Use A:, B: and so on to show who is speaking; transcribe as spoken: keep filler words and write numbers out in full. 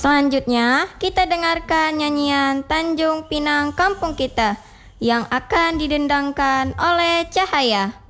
A: Selanjutnya, kita dengarkan nyanyian Tanjung Pinang Kampung Kita yang akan didendangkan oleh Cahaya.